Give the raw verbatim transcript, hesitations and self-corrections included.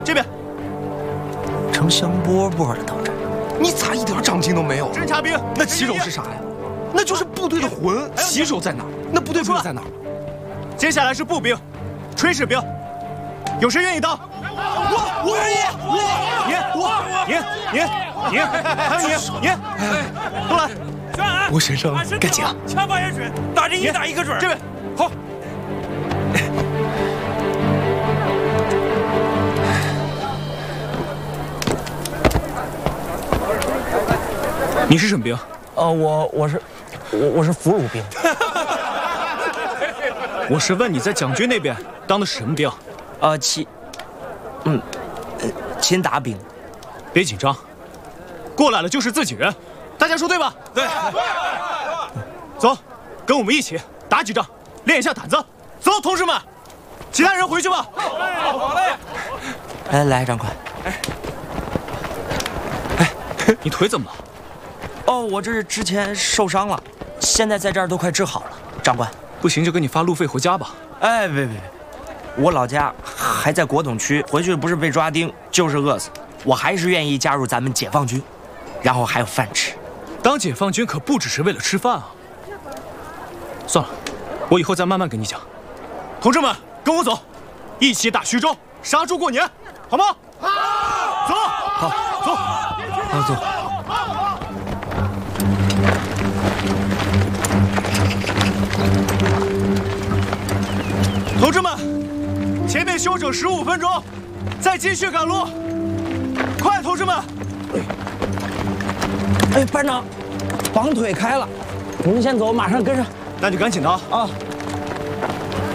这边。 成香饽饽了都这。 你咋一点长进都没有？ 侦察兵， 那骑手是啥呀？那就是部队的魂。骑手在哪儿？那部队部在哪儿？ 接下来是步兵、炊事兵，有谁愿意当？ 我我愿意。 我你你你你，还有你你，都来。 我身上干紧啊！ 前方也准，打人一打一个准。 这边好。你是什么兵？ 呃，我我是我我是俘虏兵。 我是问你在蒋军那边当的是什么兵？ 呃，勤，嗯，呃，勤达兵。 别紧张，过来了就是自己人，大家说对吧？ 对。 走，跟我们一起打几仗，练一下胆子。走，同志们，其他人回去吧。 好嘞。 来来，长官。 哎，你腿怎么了？ 哦，我这是之前受伤了，现在在这儿都快治好了。长官， 不行就给你发路费回家吧。 哎，别别别，我老家还在国统区，回去不是被抓丁就是饿死。我还是愿意加入咱们解放军，然后还有饭吃。 当解放军可不只是为了吃饭啊。算了，我以后再慢慢跟你讲。同志们，跟我走，一起打徐州，杀猪过年，好吗？好。走。好，走。 好，走。 同志们，前面休整十五分钟，再继续赶路。快，同志们！ 哎，班长，绑腿开了，你们先走，马上跟上。 那就赶紧的啊！ 啊。